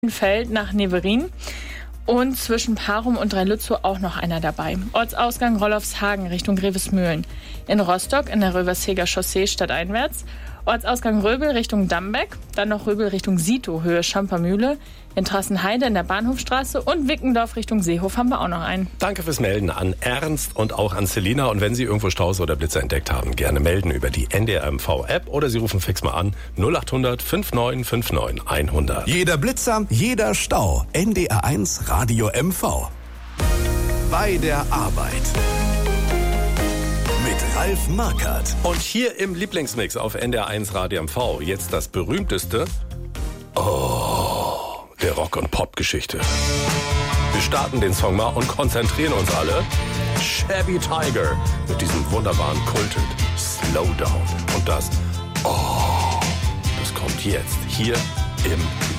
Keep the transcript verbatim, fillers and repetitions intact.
Feld nach Neverin und zwischen Parum und Dreilützow auch noch einer dabei. Ortsausgang Rollofshagen Richtung Grevesmühlen. In Rostock in der Röversheger Chaussee stadteinwärts. Ortsausgang Röbel Richtung Dambeck. Dann noch Röbel Richtung Sito, Höhe Schampermühle. In Trassenheide in der Bahnhofstraße und Wickendorf Richtung Seehof haben wir auch noch einen. Danke fürs Melden an Ernst und auch an Selina. Und wenn Sie irgendwo Staus oder Blitze entdeckt haben, gerne melden über die N D R M V-App oder Sie rufen fix mal an null acht hundert fünfundneunzig neunundfünfzig hundert. Jeder Blitzer, jeder Stau. N D R eins Radio M V. Bei der Arbeit. Mit Ralf Markert. Und hier im Lieblingsmix auf N D R eins Radio M V jetzt das berühmteste Oh, der Rock- und Pop-Geschichte. Wir starten den Song mal und konzentrieren uns alle. Shabby Tiger mit diesem wunderbaren Kulthit Slow Down. Und das Oh, das kommt jetzt hier im